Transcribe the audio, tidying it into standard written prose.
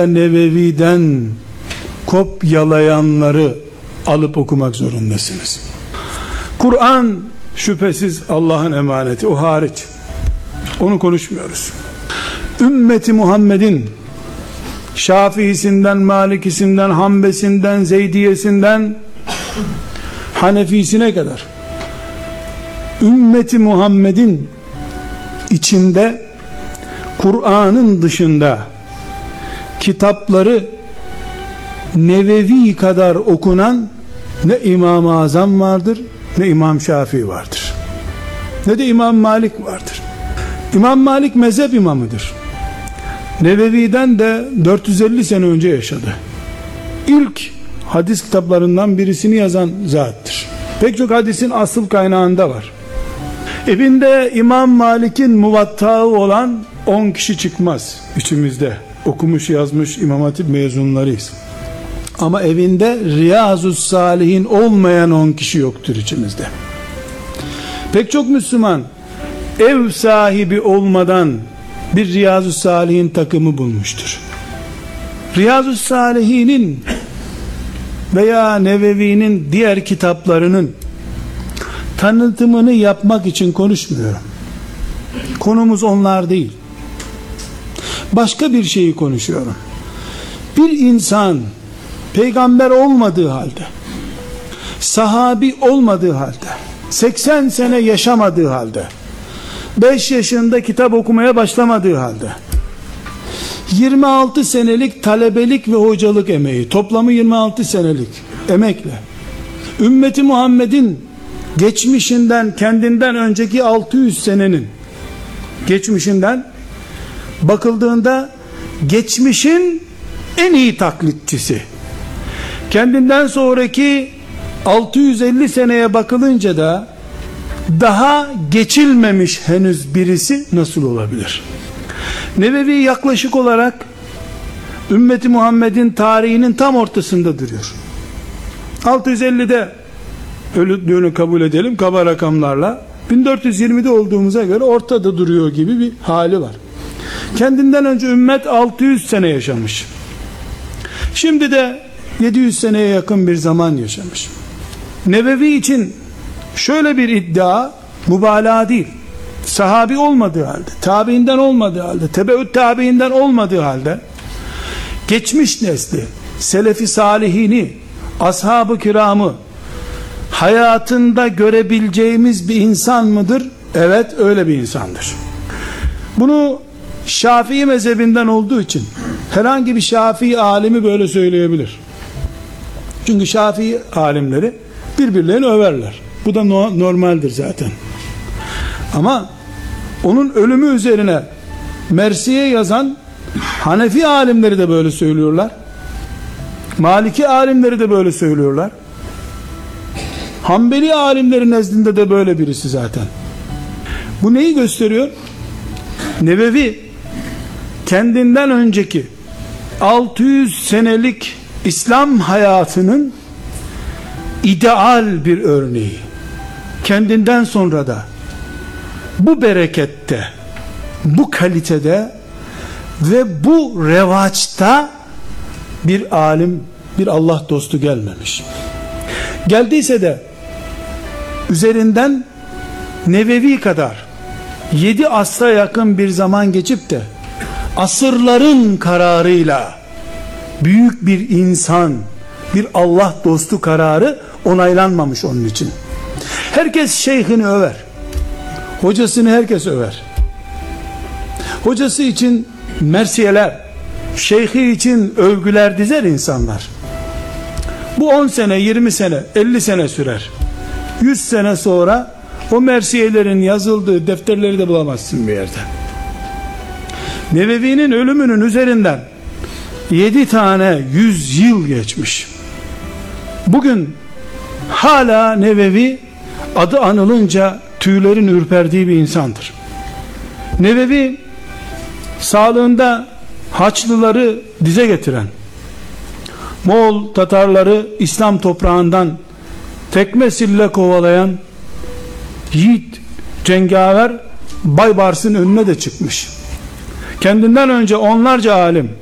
Nevevi'den kopyalayanları alıp okumak zorundasınız. Kur'an şüphesiz Allah'ın emaneti, o hariç. Onu konuşmuyoruz. Ümmeti Muhammed'in Şafiisinden, Malikisinden, Hanbesinden, Zeydiyesinden, Hanefisine kadar ümmeti Muhammed'in içinde Kur'an'ın dışında kitapları Nevevi kadar okunan ne İmam-ı Azam vardır, ne İmam Şafii vardır, ne de İmam Malik vardır. İmam Malik mezhep imamıdır. Nevevi'den de 450 sene önce yaşadı. İlk hadis kitaplarından birisini yazan zattır. Pek çok hadisin asıl kaynağında var. Evinde İmam Malik'in muvattağı olan 10 kişi çıkmaz içimizde. Okumuş yazmış İmam Hatip mezunlarıyız. Ama evinde Riyazus Salihin olmayan 10 kişi yoktur içimizde. Pek çok Müslüman ev sahibi olmadan bir Riyazus Salihin takımı bulmuştur. Riyazus Salihin'in veya Nevevi'nin diğer kitaplarının tanıtımını yapmak için konuşmuyorum. Konumuz onlar değil. Başka bir şeyi konuşuyorum. Bir insan peygamber olmadığı halde, sahabi olmadığı halde, 80 sene yaşamadığı halde, 5 yaşında kitap okumaya başlamadığı halde, 26 senelik talebelik ve hocalık emeği, toplamı 26 senelik emekle ümmeti Muhammed'in geçmişinden, kendinden önceki 600 senenin geçmişinden bakıldığında geçmişin en iyi taklitçisi, kendinden sonraki 650 seneye bakılınca da daha geçilmemiş henüz birisi nasıl olabilir? Nevevi yaklaşık olarak ümmeti Muhammed'in tarihinin tam ortasında duruyor. 650'de öldüğünü kabul edelim kaba rakamlarla, 1420'de olduğumuza göre ortada duruyor gibi bir hali var. Kendinden önce ümmet 600 sene yaşamış. Şimdi de 700 seneye yakın bir zaman yaşamış. Nevevi için şöyle bir iddia mübalağa değil. Sahabi olmadığı halde, tabiinden olmadığı halde, tebeüt tabiinden olmadığı halde geçmiş nesli, selefi salihini, ashab-ı kiramı hayatında görebileceğimiz bir insan mıdır? Evet, öyle bir insandır. Bunu Şafii mezhebinden olduğu için herhangi bir Şafii alimi böyle söyleyebilir. Çünkü Şafii alimleri birbirlerini överler. Bu da normaldir zaten. Ama onun ölümü üzerine Mersiye yazan Hanefi alimleri de böyle söylüyorlar. Maliki alimleri de böyle söylüyorlar. Hanbeli alimlerin nezdinde de böyle birisi zaten. Bu neyi gösteriyor? Nevevi kendinden önceki 600 senelik İslam hayatının ideal bir örneği. Kendinden sonra da bu berekette, bu kalitede ve bu revaçta bir alim, bir Allah dostu gelmemiş. Geldiyse de üzerinden Nevevi kadar 7 asra yakın bir zaman geçip de asırların kararıyla büyük bir insan, bir Allah dostu kararı onaylanmamış onun için. Herkes şeyhini över. Hocasını herkes över. Hocası için mersiyeler, şeyhi için övgüler dizer insanlar. Bu 10 sene, 20 sene, 50 sene sürer. 100 sene sonra o mersiyelerin yazıldığı defterleri de bulamazsın bir yerde. Nevevi'nin ölümünün üzerinden 7 tane 100 yıl geçmiş. Bugün hala Nevevi adı anılınca tüylerin ürperdiği bir insandır. Nevevi sağlığında Haçlıları dize getiren, Moğol Tatarları İslam toprağından tekme sille kovalayan yiğit cengaver Baybars'ın önüne de çıkmış. Kendinden önce onlarca alim